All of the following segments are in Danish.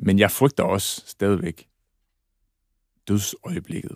Men jeg frygter også stadigvæk dødsøjeblikket.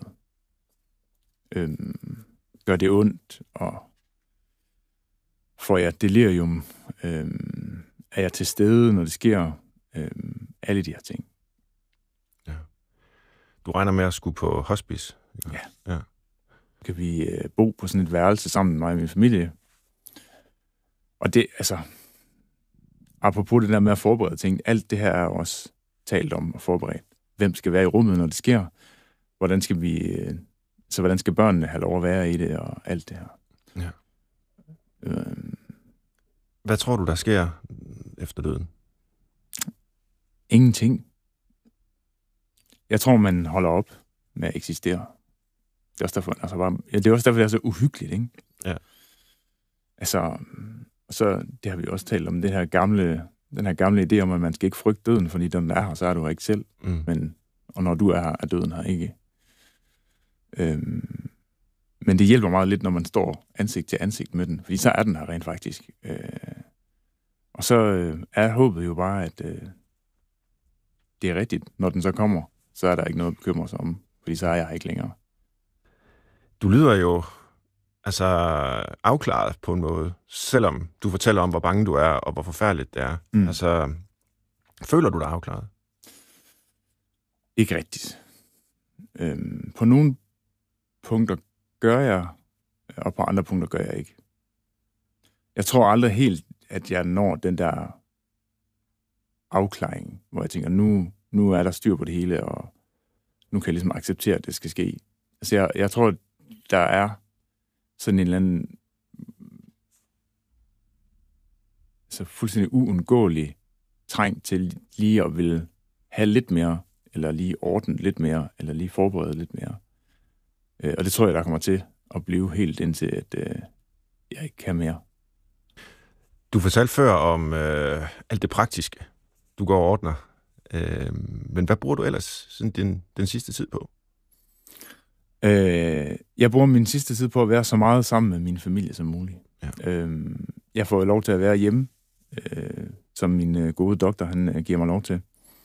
Gør det ondt, og får jeg delirium? Er jeg til stede, når det sker? Alle de her ting. Ja. Du regner med at skulle på hospice? Ja. Kan vi bo på sådan et værelse sammen med mig og min familie? Og det, altså, apropos det der med at forberede ting, alt det her er også talt om og forberedt. Hvem skal være i rummet, når det sker? Hvordan skal børnene have lov at være i det, og alt det her? Ja. Hvad tror du, der sker efter døden? Ingenting. Jeg tror, man holder op med at eksistere. Det er også derfor, det er så uhyggeligt, ikke? Ja. Altså, så det har vi også talt om, den her gamle idé om, at man skal ikke frygte døden, fordi den er her, så er du her ikke selv. Og når du er her, er døden her ikke. Men det hjælper meget lidt, når man står ansigt til ansigt med den, fordi så er den her rent faktisk. Og så er håbet jo bare, at det er rigtigt. Når den så kommer, så er der ikke noget at bekymre sig om, fordi så er jeg her ikke længere. Du lyder jo altså afklaret på en måde, selvom du fortæller om, hvor bange du er, og hvor forfærdeligt det er. Altså, føler du dig afklaret? Ikke rigtigt. På nogle punkter gør jeg, og på andre punkter gør jeg ikke. Jeg tror aldrig helt, at jeg når den der afklaring, hvor jeg tænker, nu er der styr på det hele, og nu kan jeg ligesom acceptere, at det skal ske. Altså, jeg tror, der er sådan en eller anden altså fuldstændig uundgåelig træng til lige at ville have lidt mere, eller lige ordne lidt mere, eller lige forberede lidt mere. Og det tror jeg, der kommer til at blive helt indtil, at jeg ikke kan mere. Du fortalte før om alt det praktiske, du går og ordner. Men hvad bruger du ellers sådan den sidste tid på? Jeg bruger min sidste tid på at være så meget sammen med min familie som muligt. Ja. Jeg får lov til at være hjemme, som min gode doktor han giver mig lov til.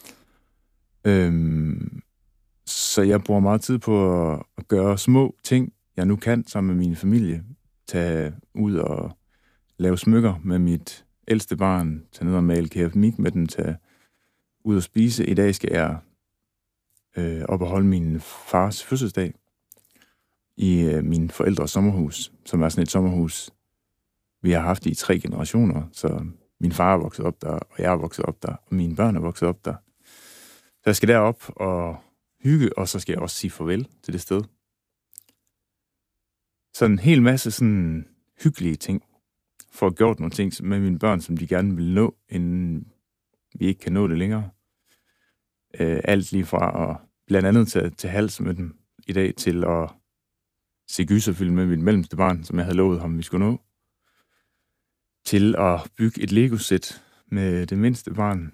Så jeg bruger meget tid på at gøre små ting, jeg nu kan sammen med min familie. Tage ud og lave smykker med mit ældste barn, tage ned og male keramik med den, tage ud og spise. I dag skal jeg op og holde min fars fødselsdag i min forældres sommerhus, som er sådan et sommerhus, vi har haft i 3 generationer. Så min far er vokset op der, og jeg er vokset op der, og mine børn er vokset op der. Så jeg skal derop og hygge, og så skal jeg også sige farvel til det sted. Så en hel masse sådan hyggelige ting, for at gjort nogle ting med mine børn, som de gerne vil nå, inden vi ikke kan nå det længere. Alt lige fra at blandt andet til hals med dem i dag, til at se gyserfilm med mit mellemste barn, som jeg havde lovet ham, vi skulle nå, til at bygge et Lego-sæt med det mindste barn.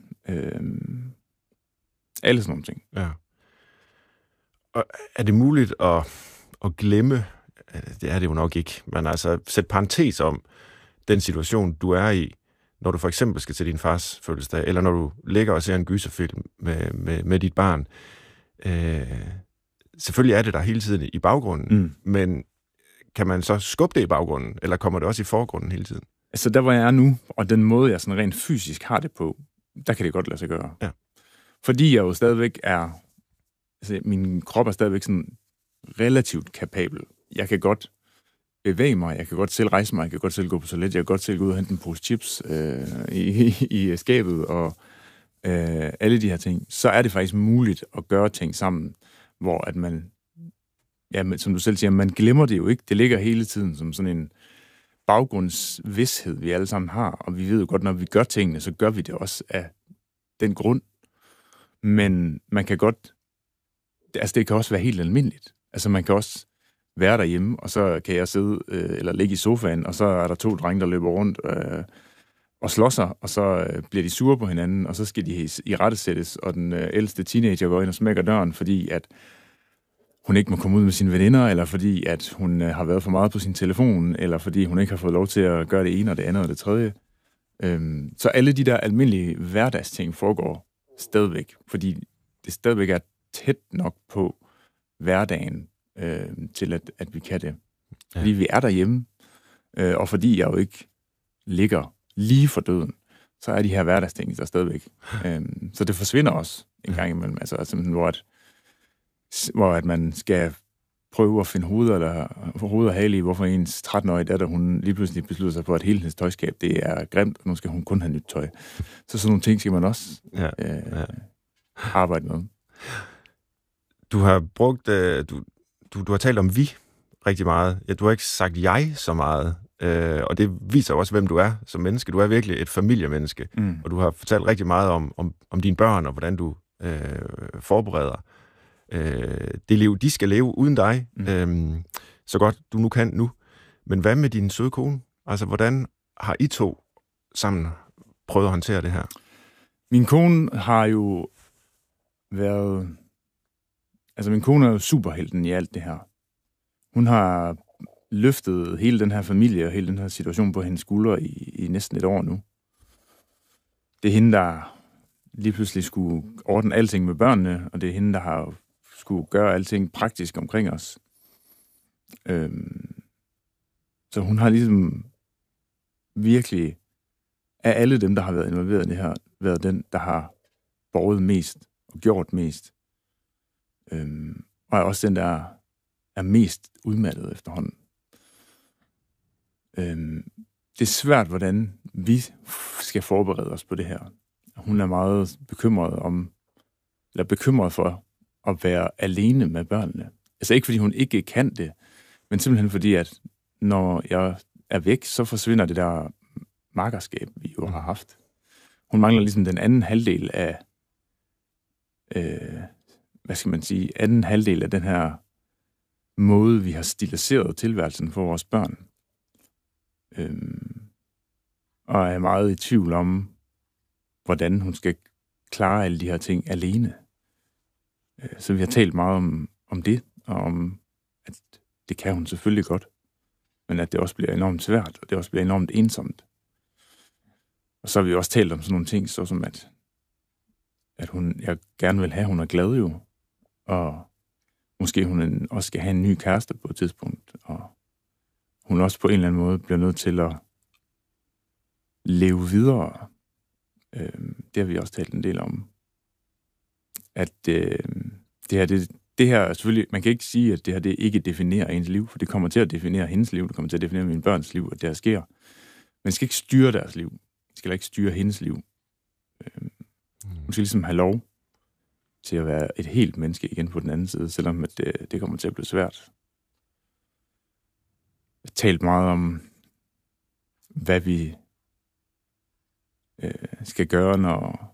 Alle sådan nogle ting. Ja. Og er det muligt at glemme, det er det jo nok ikke, men altså sætte parentes om den situation, du er i, når du for eksempel skal til din fars fødselsdag, eller når du ligger og ser en gyserfilm med dit barn. Selvfølgelig er det der hele tiden i baggrunden, men kan man så skubbe det i baggrunden, eller kommer det også i forgrunden hele tiden? Altså der, hvor jeg er nu, og den måde, jeg sådan rent fysisk har det på, der kan det godt lade sig gøre. Ja. Fordi jeg jo stadigvæk altså min krop er stadigvæk sådan relativt kapabel. Jeg kan godt bevæge mig, jeg kan godt selv rejse mig, jeg kan godt selv gå på toilet, jeg kan godt selv gå ud og hente en pose chips i skabet, og alle de her ting. Så er det faktisk muligt at gøre ting sammen, hvor at man, ja, som du selv siger, man glemmer det jo ikke. Det ligger hele tiden som sådan en baggrundsvidshed, vi alle sammen har, og vi ved jo godt, når vi gør tingene, så gør vi det også af den grund. Men man kan godt, altså det kan også være helt almindeligt. Altså man kan også være derhjemme, og så kan jeg sidde eller ligge i sofaen, og så er der 2 drenge, der løber rundt og slår sig, og så bliver de sure på hinanden, og så skal de irettesættes, og den ældste teenager går ind og smækker døren, fordi at hun ikke må komme ud med sine veninder, eller fordi at hun har været for meget på sin telefon, eller fordi hun ikke har fået lov til at gøre det ene, og det andet, og det tredje. Så alle de der almindelige hverdagsting foregår stadigvæk, fordi det stadigvæk er tæt nok på hverdagen, til at vi kan det. Ja. Fordi vi er derhjemme, og fordi jeg jo ikke ligger lige for døden, så er de her hverdagsting der stadigvæk. Så det forsvinder også en gang imellem. Altså hvor at man skal prøve at finde hoved og hale i, hvorfor ens 13-årige datter, hun lige pludselig beslutter sig for, at hele hendes tøjskab, det er grimt, og nu skal hun kun have nyt tøj. Så sådan nogle ting skal man også arbejde med. Du har brugt, du har talt om vi rigtig meget. Ja, du har ikke sagt jeg så meget, og det viser også, hvem du er som menneske. Du er virkelig et familiemenneske, og du har fortalt rigtig meget om dine børn, og hvordan du forbereder det liv, de skal leve uden dig, så godt du nu kan nu. Men hvad med din søde kone? Altså, hvordan har I to sammen prøvet at håndtere det her? Min kone har jo været... Altså, min kone er jo superhelten i alt det her. Hun har løftet hele den her familie og hele den her situation på hendes skuldre i næsten et år nu. Det er hende, der lige pludselig skulle ordne alting med børnene, og det er hende, der har skulle gøre alting praktisk omkring os. Så hun har ligesom virkelig, af alle dem, der har været involveret i det her, været den, der har borget mest og gjort mest. Og er også den, der er mest udmattet efterhånden. Det er svært, hvordan vi skal forberede os på det her. Hun er meget bekymret for at være alene med børnene. Altså ikke, fordi hun ikke kan det, men simpelthen fordi, at når jeg er væk, så forsvinder det der makkerskab, vi jo har haft. Hun mangler ligesom den anden halvdel af, anden halvdel af den her måde, vi har stiliseret tilværelsen for vores børn. Og er meget i tvivl om, hvordan hun skal klare alle de her ting alene. Så vi har talt meget om det, og om, at det kan hun selvfølgelig godt, men at det også bliver enormt svært, og det også bliver enormt ensomt. Og så har vi også talt om sådan nogle ting, såsom at jeg gerne vil have, at hun er glad jo, og måske hun også skal have en ny kæreste på et tidspunkt, og hun også på en eller anden måde bliver nødt til at leve videre. Det har vi også talt en del om. At det her selvfølgelig, man kan ikke sige, at det her det ikke definerer ens liv, for det kommer til at definere hendes liv, det kommer til at definere mine børns liv, at det her sker. Men det skal ikke styre deres liv. Det skal ikke styre hendes liv. Hun skal ligesom have lov til at være et helt menneske igen på den anden side, selvom at det kommer til at blive svært. Jeg har talt meget om, hvad vi skal gøre, når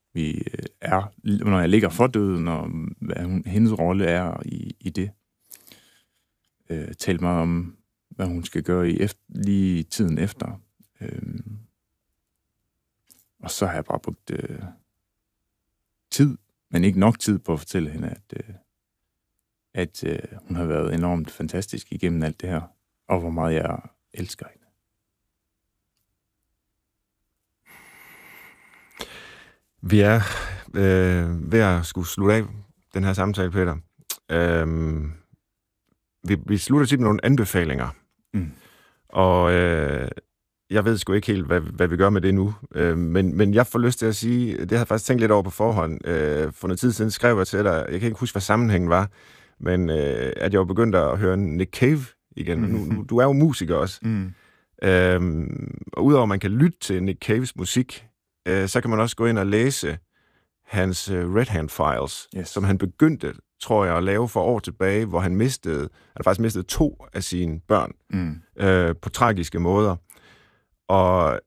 jeg ligger for døden, og hvad hendes rolle er i det. Talt meget om, hvad hun skal gøre lige tiden efter. Og så har jeg bare brugt tid, men ikke nok tid på at fortælle hende, at hun har været enormt fantastisk igennem alt det her, og hvor meget jeg elsker hende. Vi er ved at skulle slutte af den her samtale, Peter. Vi slutter tit med nogle anbefalinger. Og jeg ved sgu ikke helt, hvad vi gør med det nu. Men jeg får lyst til at sige, det har jeg faktisk tænkt lidt over på forhånd. For noget tid siden skrev jeg til dig, jeg kan ikke huske, hvad sammenhængen var, men at jeg var begyndt at høre Nick Cave igen. Nu, du er jo musiker også. Og udover at man kan lytte til Nick Caves musik, så kan man også gå ind og læse hans Red Hand Files, som han begyndte, tror jeg, at lave for år tilbage, hvor han faktisk mistede 2 af sine børn på tragiske måder. Og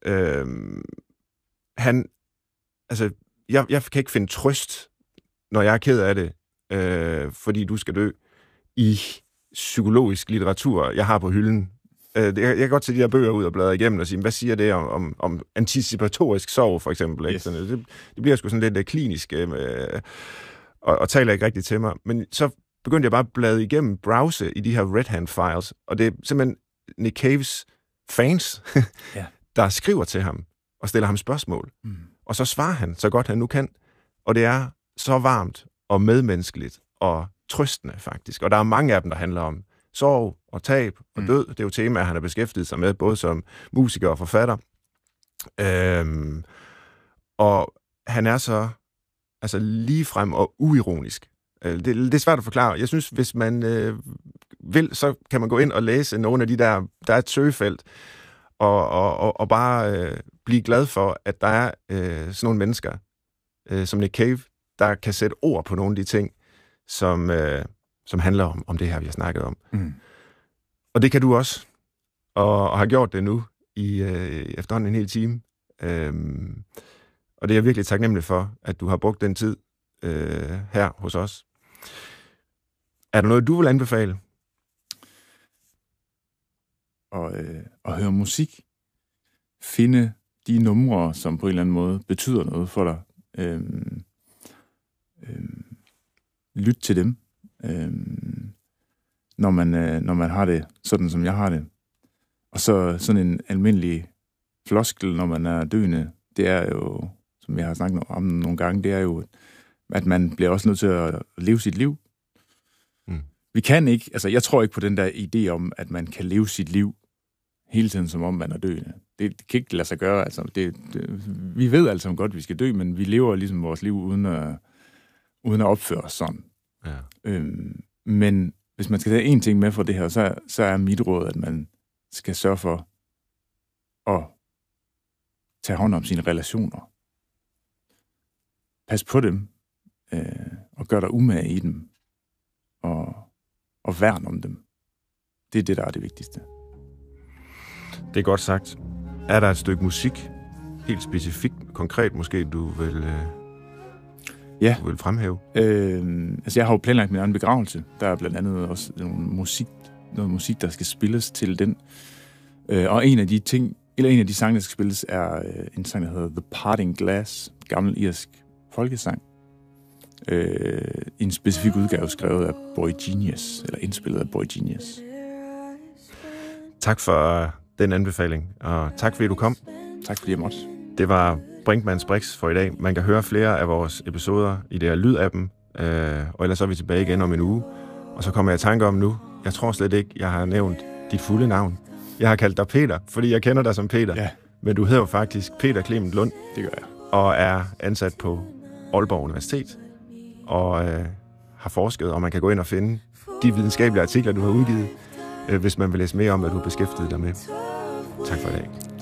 jeg kan ikke finde trøst, når jeg er ked af det, fordi du skal dø, i psykologisk litteratur, jeg har på hylden. Jeg kan godt tage de her bøger ud og bladre igennem og sige, hvad siger det om anticipatorisk sorg, for eksempel. Ikke? Sådan, det bliver sgu sådan lidt klinisk, og taler ikke rigtigt til mig. Men så begyndte jeg bare at bladre igennem, browse i de her Red Hand Files, og det er simpelthen Nick Caves fans, der skriver til ham og stiller ham spørgsmål. Og så svarer han, så godt han nu kan. Og det er så varmt og medmenneskeligt og trøstende, faktisk. Og der er mange af dem, der handler om sorg og tab og død. Det er jo temaer, han har beskæftiget sig med, både som musiker og forfatter. Og han er så ligefrem og uironisk. Det er svært at forklare. Jeg synes, hvis man vil, så kan man gå ind og læse nogle af de der er et søgefelt, og bare blive glad for, at der er sådan nogle mennesker, som Nick Cave, der kan sætte ord på nogle af de ting, som handler om det her, vi har snakket om. Og det kan du også, og har gjort det nu i efterhånden en hel time. Og det er jeg virkelig taknemmelig for, at du har brugt den tid her hos os. Er der noget, du vil anbefale? At høre musik. Finde de numre, som på en eller anden måde betyder noget for dig. Lyt til dem. Når man har det sådan, som jeg har det. Og så sådan en almindelig floskel, når man er døende, det er jo, som jeg har snakket om nogle gange, det er jo, at man bliver også nødt til at leve sit liv. Vi kan ikke, jeg tror ikke på den der idé om, at man kan leve sit liv hele tiden, som om man er døende. Det kan ikke lade sig gøre. Vi ved alle sammen godt, at vi skal dø, men vi lever ligesom vores liv uden at opføre os sådan. Ja. Men hvis man skal tage én ting med fra det her, så er mit råd, at man skal sørge for at tage hånd om sine relationer. Pas på dem, og gør dig umage i dem, og værn om dem. Det er det, der er det vigtigste. Det er godt sagt. Er der et stykke musik, helt specifikt, konkret måske, du vil fremhæve? Jeg har jo planlagt min egen begravelse. Der er blandt andet også noget musik, der skal spilles til den. Og en af de sange, der skal spilles, er en sang, der hedder The Parting Glass, gammel irsk folkesang. En specifik udgave skrevet af Boy Genius, eller indspillet af Boy Genius. Tak for den anbefaling, og tak fordi du kom. Tak fordi jeg måtte. Det var Brinkmanns Brix for i dag. Man kan høre flere af vores episoder i det her lydappen, og ellers så er vi tilbage igen om en uge. Og så kommer jeg i tanke om nu, jeg tror slet ikke, jeg har nævnt dit fulde navn. Jeg har kaldt dig Peter, fordi jeg kender dig som Peter. Ja. Men du hedder jo faktisk Peter Clement Lund. Det gør jeg. Og er ansat på Aalborg Universitet, og har forsket, og man kan gå ind og finde de videnskabelige artikler, du har udgivet, hvis man vil læse mere om, hvad du har beskæftiget dig med. Tak for i dag.